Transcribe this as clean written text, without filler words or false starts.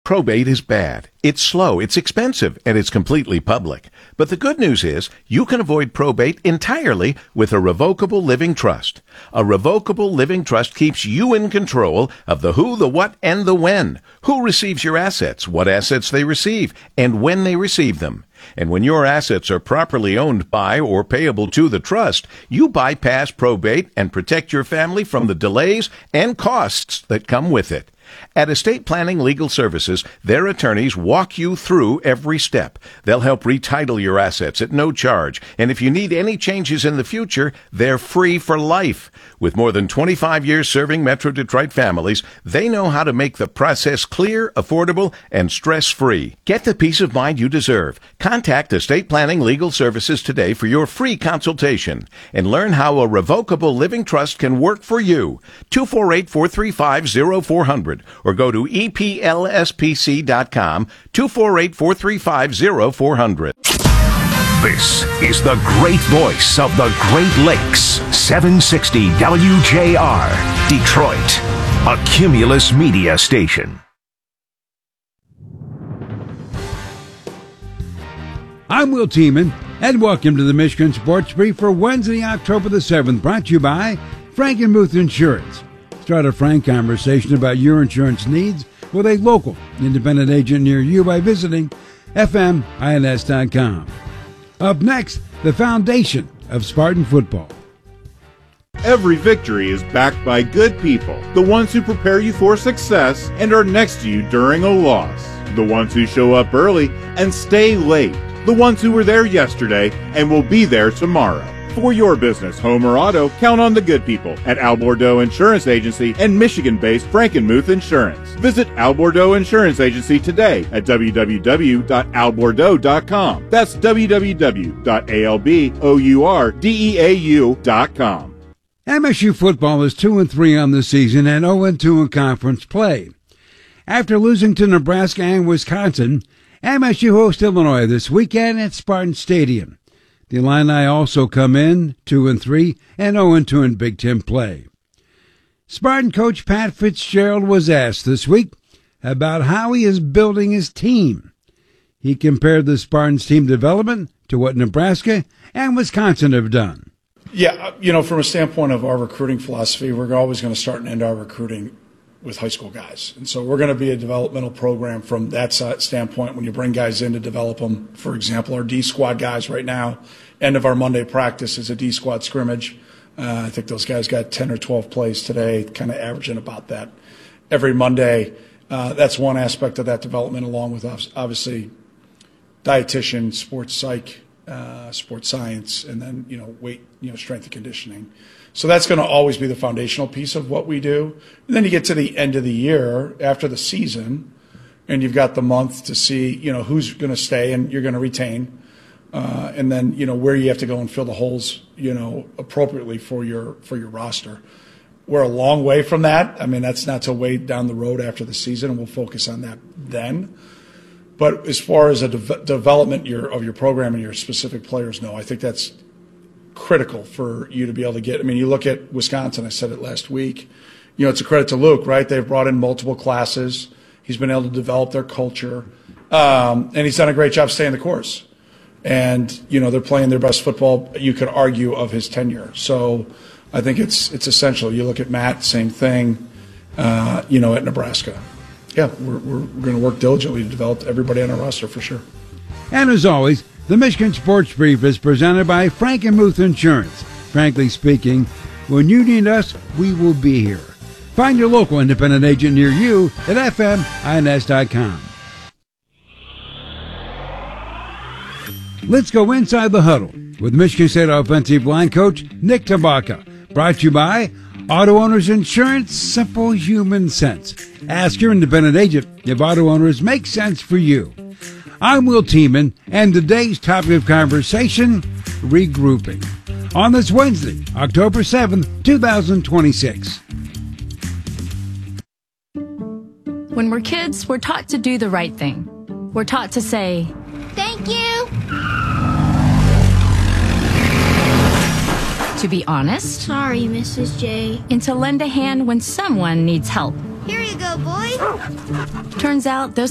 Probate is bad. It's slow, it's expensive, and it's completely public. But the good news is you can avoid probate entirely with a revocable living trust. A revocable living trust keeps you in control of the who, the what, and the when. Who receives your assets, what assets they receive, and when they receive them. And when your assets are properly owned by or payable to the trust, you bypass probate and protect your family from the delays and costs that come with it. At Estate Planning Legal Services, their attorneys walk you through every step. They'll help retitle your assets at no charge, and if you need any changes in the future, they're free for life. With more than 25 years serving Metro Detroit families, they know how to make the process clear, affordable, and stress-free. Get the peace of mind you deserve. Contact Estate Planning Legal Services today for your free consultation and learn how a revocable living trust can work for you. 248-435-0400 or go to eplspc.com, 248-435-0400. This is the great voice of the Great Lakes, 760 WJR, Detroit, a Cumulus Media station. I'm Will Tiemann, and welcome to the Michigan Sports Brief for Wednesday, October the 7th, brought to you by Frankenmuth Insurance. Start a frank conversation about your insurance needs with a local independent agent near you by visiting fmins.com. Up next, the foundation of Spartan football. Every victory is backed by good people, the ones who prepare you for success and are next to you during a loss, the ones who show up early and stay late, the ones who were there yesterday and will be there tomorrow. For your business, home or auto, count on the good people at Al Bordeaux Insurance Agency and Michigan-based Frankenmuth Insurance. Visit Al Bordeaux Insurance Agency today at www.albordeaux.com. That's www.albordeaux.com. MSU football is 2-3 on the season and 0-2 in conference play. After losing to Nebraska and Wisconsin, MSU hosts Illinois this weekend at Spartan Stadium. The Illini also come in 2-3 and 0-2 in Big Ten play. Spartan coach Pat Fitzgerald was asked this week about how he is building his team. He compared the Spartans' team development to what Nebraska and Wisconsin have done. Yeah, from a standpoint of our recruiting philosophy, we're always going to start and end our recruiting with high school guys. And so we're going to be a developmental program from that standpoint when you bring guys in to develop them. For example, our D squad guys right now, end of our Monday practice is a D squad scrimmage. I think those guys got 10 or 12 plays today, kind of averaging about that every Monday. That's one aspect of that development, along with obviously dietitian, sports psych, sports science, and then, weight, strength and conditioning. So that's going to always be the foundational piece of what we do. And then you get to the end of the year after the season, and you've got the month to see, who's going to stay and you're going to retain. And then, where you have to go and fill the holes, appropriately for your roster. We're a long way from that. I mean, that's not till way down the road after the season, and we'll focus on that then. But as far as a development of your program and your specific players, no, I think that's critical for you to be able to get. I mean, you look at Wisconsin, I said it last week, it's a credit to Luke, right? They've brought in multiple classes. He's been able to develop their culture. And he's done a great job staying the course. And, they're playing their best football, you could argue, of his tenure. So I think it's essential. You look at Matt, same thing, at Nebraska. Yeah, we're going to work diligently to develop everybody on our roster for sure. And as always, the Michigan Sports Brief is presented by Frankenmuth Insurance. Frankly speaking, when you need us, we will be here. Find your local independent agent near you at fmins.com. Let's go inside the huddle with Michigan State offensive line coach Nick Tabaka. Brought to you by Auto Owners Insurance, simple human sense. Ask your independent agent if auto owners make sense for you. I'm Will Tiemann, and today's topic of conversation, regrouping. On this Wednesday, October 7th, 2026. When we're kids, we're taught to do the right thing. We're taught to say, "Thank you." To be honest. Sorry, Mrs. J. And to lend a hand when someone needs help. Here you go, boy. Turns out those